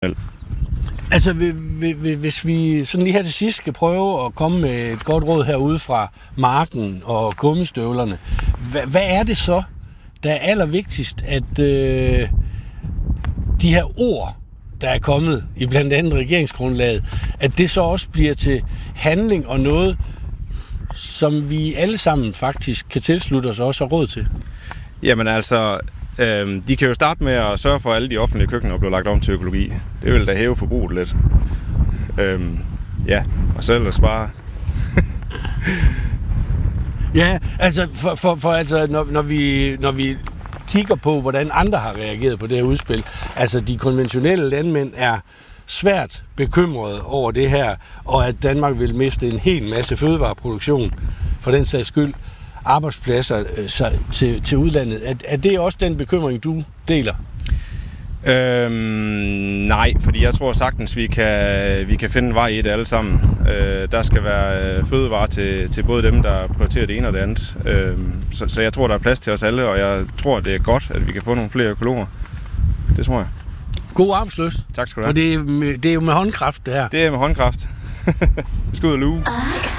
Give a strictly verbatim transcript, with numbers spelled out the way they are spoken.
Altså, hvis vi sådan lige her til sidst skal prøve at komme med et godt råd herude fra marken og gummistøvlerne, hvad, hvad er det så, der er allervigtigst, at øh, de her ord, der er kommet i blandt andet regeringsgrundlaget, at det så også bliver til handling og noget, som vi alle sammen faktisk kan tilslutte os og også har råd til? Jamen altså, øh, de kan jo starte med at sørge for, at alle de offentlige køkkener bliver lagt om til økologi. Det vil da hæve forbruget lidt. Øh, ja, og så ellers bare... Ja, altså, for, for, for altså, når, når, vi, når vi kigger på, hvordan andre har reageret på det her udspil, altså de konventionelle landmænd er svært bekymrede over det her, og at Danmark vil miste en hel masse fødevareproduktion, for den sags skyld, arbejdspladser øh, til, til udlandet. Er, er det også den bekymring, du deler? Øhm, nej, fordi jeg tror sagtens, vi kan, vi kan finde en vej i det alle sammen. Øh, der skal være fødevarer til, til både dem, der prioriterer det ene og det andet. Øh, så, så jeg tror, der er plads til os alle, og jeg tror, det er godt, at vi kan få nogle flere økologer. Det tror jeg. God arbejdsløs. Tak skal du have. Og det er, det er jo med håndkraft, det her. Det er med håndkraft. Skud og lue.